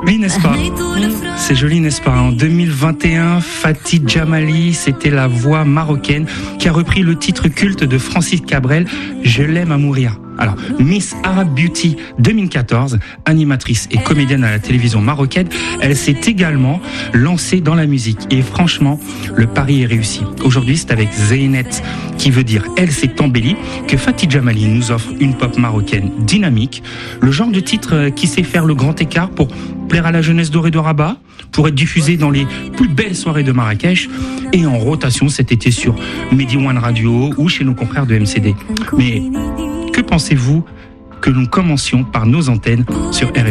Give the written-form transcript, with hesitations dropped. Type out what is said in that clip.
Oui, n'est-ce pas? C'est joli, n'est-ce pas? En 2021, Fatih Jamali, c'était la voix marocaine qui a repris le titre culte de Francis Cabrel, Je l'aime à mourir. Alors, Miss Arab Beauty 2014, animatrice et comédienne à la télévision marocaine, elle s'est également lancée dans la musique. Et franchement, le pari est réussi. Aujourd'hui, c'est avec Zeynet, qui veut dire « Elle s'est embellie », que Fatih Jamali nous offre une pop marocaine dynamique, le genre de titre qui sait faire le grand écart pour plaire à la jeunesse dorée de Rabat, pour être diffusé dans les plus belles soirées de Marrakech et en rotation cet été sur Mehdi One Radio ou chez nos confrères de MCD. Mais que pensez-vous que nous commencions par nos antennes sur RFI?